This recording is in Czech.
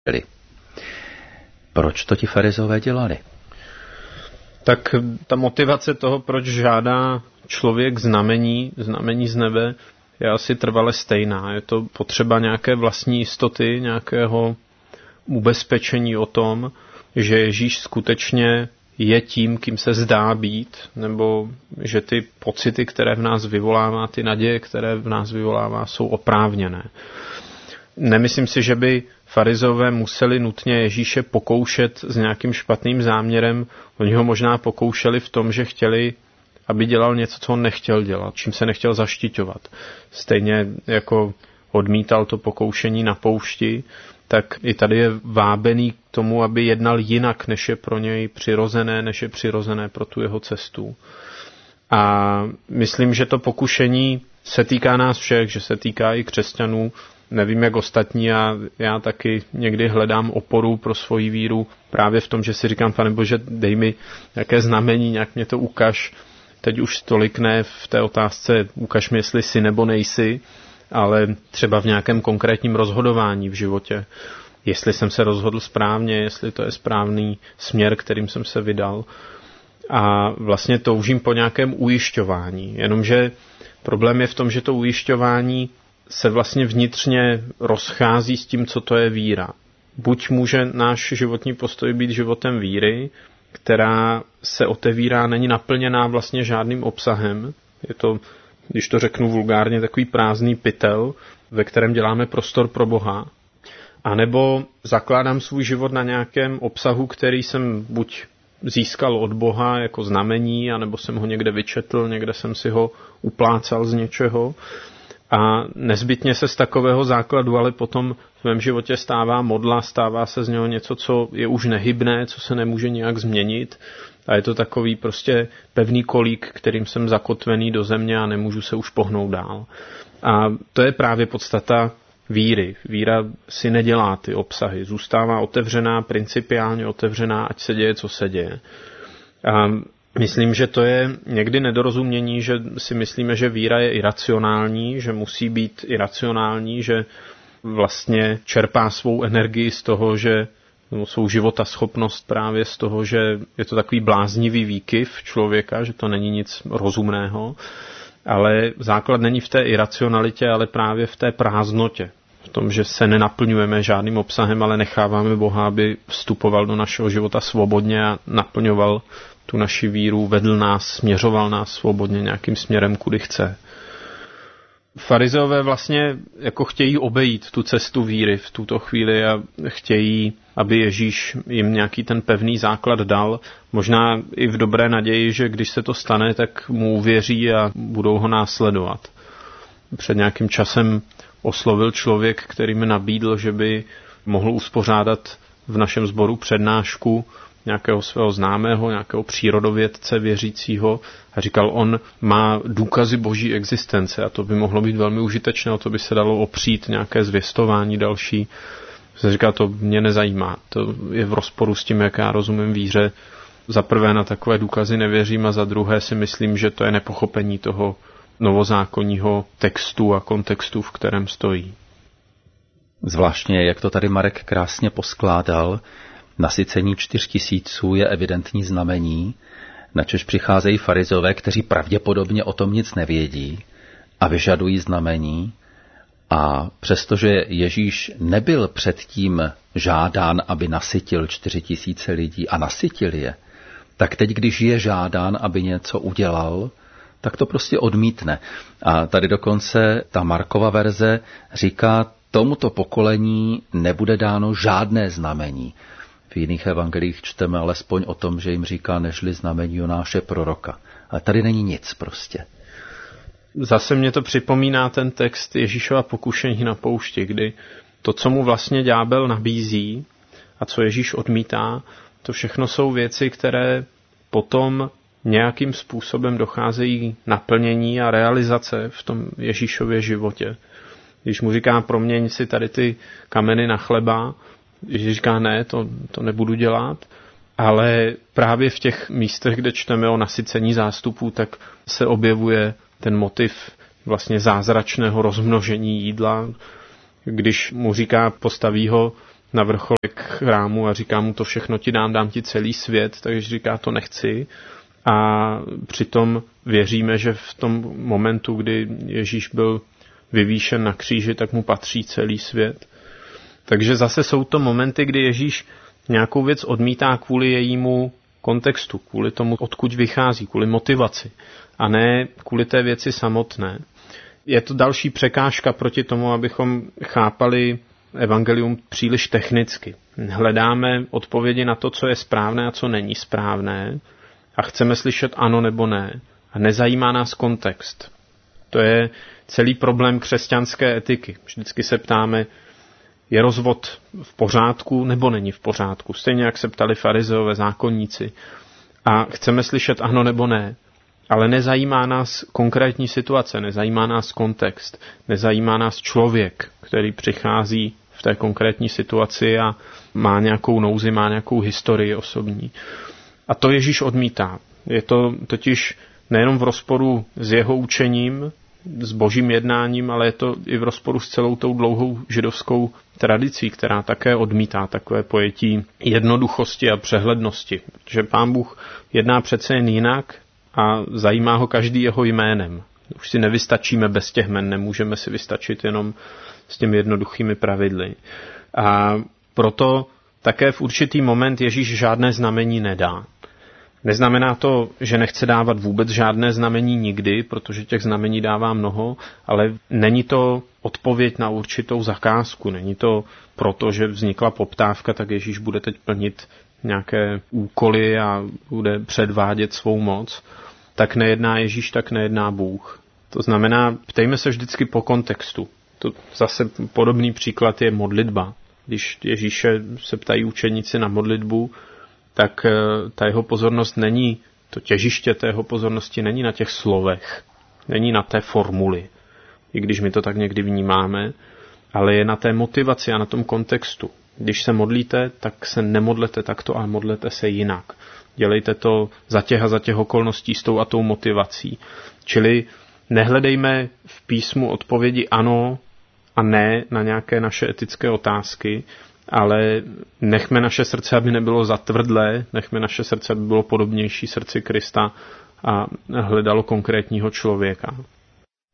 Proč to ti farizové dělali? Tak ta motivace toho, proč žádá člověk znamení z nebe, je asi trvale stejná. Je to potřeba nějaké vlastní jistoty, nějakého ubezpečení o tom, že Ježíš skutečně je tím, kým se zdá být, nebo že ty pocity, které v nás vyvolává, ty naděje, které v nás vyvolává, jsou oprávněné. Nemyslím si, že by farizové museli nutně Ježíše pokoušet s nějakým špatným záměrem. Oni ho možná pokoušeli v tom, že chtěli, aby dělal něco, co on nechtěl dělat, čím se nechtěl zaštiťovat. Stejně jako odmítal to pokoušení na poušti, tak i tady je vábený k tomu, aby jednal jinak, než je pro něj přirozené, než je přirozené pro tu jeho cestu. A myslím, že to pokušení se týká nás všech, že se týká i křesťanů. Nevím, jak ostatní, a já taky někdy hledám oporu pro svoji víru právě v tom, že si říkám, Pane Bože, dej mi nějaké znamení, nějak mě to ukaž. Teď už tolik ne v té otázce, ukaž mi, jestli jsi nebo nejsi, ale třeba v nějakém konkrétním rozhodování v životě. Jestli jsem se rozhodl správně, jestli to je správný směr, kterým jsem se vydal. A vlastně toužím po nějakém ujišťování. Jenomže problém je v tom, že to ujišťování se vlastně vnitřně rozchází s tím, co to je víra. Buď může náš životní postoj být životem víry, která se otevírá, není naplněná vlastně žádným obsahem. Je to, když to řeknu vulgárně, takový prázdný pytel, ve kterém děláme prostor pro Boha. A nebo zakládám svůj život na nějakém obsahu, který jsem buď získal od Boha jako znamení, anebo jsem ho někde vyčetl, někde jsem si ho uplácal z něčeho. A nezbytně se z takového základu, ale potom v mém životě stává modla, stává se z něho něco, co je už nehybné, co se nemůže nějak změnit. A je to takový prostě pevný kolík, kterým jsem zakotvený do země a nemůžu se už pohnout dál. A to je právě podstata víry. Víra si nedělá ty obsahy. Zůstává otevřená, principiálně otevřená, ať se děje, co se děje. A myslím, že to je někdy nedorozumění, že si myslíme, že víra je iracionální, že musí být iracionální, že vlastně čerpá svou energii z toho, že svou životaschopnost právě z toho, že je to takový bláznivý výkyv člověka, že to není nic rozumného, ale základ není v té iracionalitě, ale právě v té prázdnotě. V tom, že se nenaplňujeme žádným obsahem, ale necháváme Boha, aby vstupoval do našeho života svobodně a naplňoval tu naši víru, vedl nás, směřoval nás svobodně nějakým směrem, kudy chce. Farizeové vlastně jako chtějí obejít tu cestu víry v tuto chvíli a chtějí, aby Ježíš jim nějaký ten pevný základ dal. Možná i v dobré naději, že když se to stane, tak mu uvěří a budou ho následovat. Před nějakým časem oslovil člověk, který mi nabídl, že by mohl uspořádat v našem sboru přednášku nějakého svého známého, nějakého přírodovědce věřícího a říkal, on má důkazy boží existence a to by mohlo být velmi užitečné, o to by se dalo opřít nějaké zvěstování další. Jsem říkal, to mě nezajímá, to je v rozporu s tím, jak já rozumím víře. Za prvé na takové důkazy nevěřím a za druhé si myslím, že to je nepochopení toho novozákonního textu a kontextu, v kterém stojí. Zvláštně, jak to tady Marek krásně poskládal, nasycení 4000 je evidentní znamení, načež přicházejí farizové, kteří pravděpodobně o tom nic nevědí a vyžadují znamení. A přestože Ježíš nebyl předtím žádán, aby nasytil 4000 lidí a nasytil je, tak teď, když je žádán, aby něco udělal, tak to prostě odmítne. A tady dokonce ta Markova verze říká, tomuto pokolení nebude dáno žádné znamení. V jiných evangelích čteme alespoň o tom, že jim říká, nežli znamení Jonáše proroka. Ale tady není nic prostě. Zase mě to připomíná ten text Ježíšova pokušení na poušti, kdy to, co mu vlastně ďábel nabízí a co Ježíš odmítá, to všechno jsou věci, které potom nějakým způsobem docházejí naplnění a realizace v tom Ježíšově životě. Když mu říká, proměň si tady ty kameny na chleba, Ježíš říká, ne, to nebudu dělat, ale právě v těch místech, kde čteme o nasycení zástupů, tak se objevuje ten motiv vlastně zázračného rozmnožení jídla. Když mu říká, postaví ho na vrcholek chrámu a říká mu to všechno ti dám ti celý svět, takže říká to nechci. A přitom věříme, že v tom momentu, kdy Ježíš byl vyvýšen na kříži, tak mu patří celý svět. Takže zase jsou to momenty, kdy Ježíš nějakou věc odmítá kvůli jejímu kontextu, kvůli tomu, odkud vychází, kvůli motivaci a ne kvůli té věci samotné. Je to další překážka proti tomu, abychom chápali evangelium příliš technicky. Hledáme odpovědi na to, co je správné a co není správné a chceme slyšet ano nebo ne. A nezajímá nás kontext. To je celý problém křesťanské etiky. Vždycky se ptáme, je rozvod v pořádku nebo není v pořádku. Stejně jak se ptali farizeové, zákonníci. A chceme slyšet ano nebo ne. Ale nezajímá nás konkrétní situace, nezajímá nás kontext, nezajímá nás člověk, který přichází v té konkrétní situaci a má nějakou nouzi, má nějakou historii osobní. A to Ježíš odmítá. Je to totiž nejenom v rozporu s jeho učením, s božím jednáním, ale je to i v rozporu s celou tou dlouhou židovskou tradicí, která také odmítá takové pojetí jednoduchosti a přehlednosti. Protože Pán Bůh jedná přece jen jinak a zajímá ho každý jeho jménem. Už si nevystačíme bez těch jmen, nemůžeme si vystačit jenom s těmi jednoduchými pravidly. A proto také v určitý moment Ježíš žádné znamení nedá. Neznamená to, že nechce dávat vůbec žádné znamení nikdy, protože těch znamení dává mnoho, ale není to odpověď na určitou zakázku. Není to proto, že vznikla poptávka, tak Ježíš bude teď plnit nějaké úkoly a bude předvádět svou moc. Tak nejedná Ježíš, tak nejedná Bůh. To znamená, ptejme se vždycky po kontextu. To zase podobný příklad je modlitba. Když Ježíše se ptají učeníci na modlitbu, tak ta jeho pozornost není, to těžiště té jeho pozornosti není na těch slovech, není na té formuli, i když my to tak někdy vnímáme, ale je na té motivaci a na tom kontextu. Když se modlíte, tak se nemodlete takto, ale modlete se jinak. Dělejte to za těch okolností s tou a tou motivací. Čili nehledejme v písmu odpovědi ano a ne na nějaké naše etické otázky, ale nechme naše srdce, aby nebylo zatvrdlé, nechme naše srdce, aby bylo podobnější srdci Krista a hledalo konkrétního člověka.